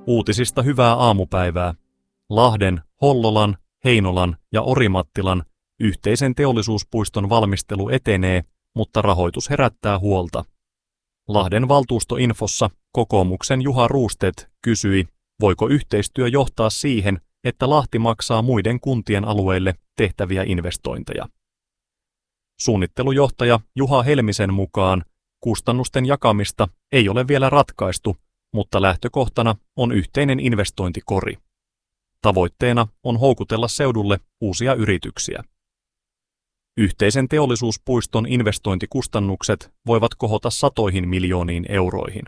Uutisista hyvää aamupäivää. Lahden, Hollolan, Heinolan ja Orimattilan yhteisen teollisuuspuiston valmistelu etenee, mutta rahoitus herättää huolta. Lahden valtuustoinfossa kokoomuksen Juha Roosted kysyi, voiko yhteistyö johtaa siihen, että Lahti maksaa muiden kuntien alueille tehtäviä investointeja. Suunnittelujohtaja Juha Helmisen mukaan kustannusten jakamista ei ole vielä ratkaistu, mutta lähtökohtana on yhteinen investointikori. Tavoitteena on houkutella seudulle uusia yrityksiä. Yhteisen teollisuuspuiston investointikustannukset voivat kohota satoihin miljooniin euroihin.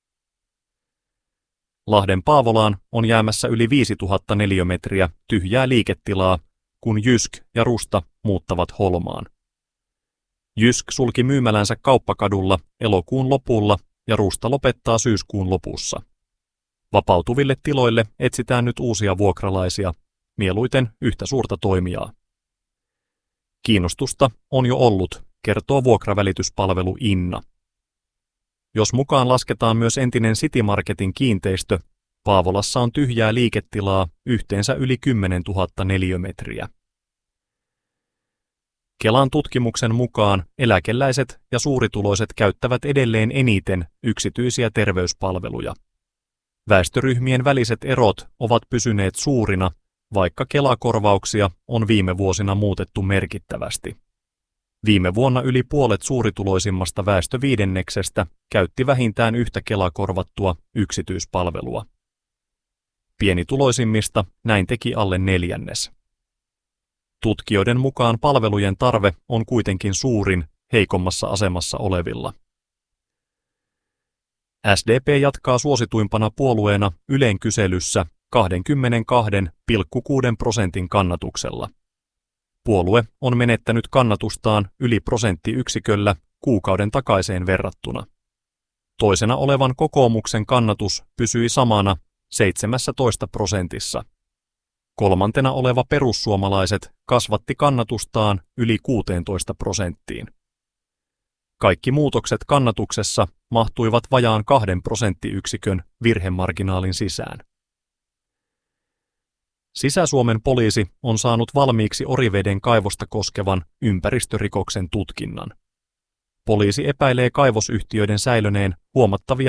Lahden Paavolaan on jäämässä yli 5000 neliömetriä tyhjää liiketilaa, kun Jysk ja Rusta muuttavat Holmaan. Jysk sulki myymälänsä Kauppakadulla elokuun lopulla ja Rusta lopettaa syyskuun lopussa. Vapautuville tiloille etsitään nyt uusia vuokralaisia, mieluiten yhtä suurta toimijaa. Kiinnostusta on jo ollut, kertoo vuokravälityspalvelu Inna. Jos mukaan lasketaan myös entinen City Marketin kiinteistö, Paavolassa on tyhjää liiketilaa yhteensä yli 10 000 neliömetriä. Kelan tutkimuksen mukaan eläkeläiset ja suurituloiset käyttävät edelleen eniten yksityisiä terveyspalveluja. Väestöryhmien väliset erot ovat pysyneet suurina, vaikka Kela-korvauksia on viime vuosina muutettu merkittävästi. Viime vuonna yli puolet suurituloisimmasta väestöviidenneksestä käytti vähintään yhtä Kela-korvattua yksityispalvelua. Pienituloisimmista näin teki alle neljännes. Tutkijoiden mukaan palvelujen tarve on kuitenkin suurin heikommassa asemassa olevilla. SDP jatkaa suosituimpana puolueena Ylen kyselyssä 22,6% kannatuksella. Puolue on menettänyt kannatustaan yli prosenttiyksiköllä kuukauden takaiseen verrattuna. Toisena olevan kokoomuksen kannatus pysyi samana 17%. Kolmantena oleva perussuomalaiset kasvatti kannatustaan yli 16%. Kaikki muutokset kannatuksessa mahtuivat vajaan 2 prosenttiyksikön virhemarginaalin sisään. Sisä-Suomen poliisi on saanut valmiiksi Oriveden kaivosta koskevan ympäristörikoksen tutkinnan. Poliisi epäilee kaivosyhtiöiden säilöneen huomattavia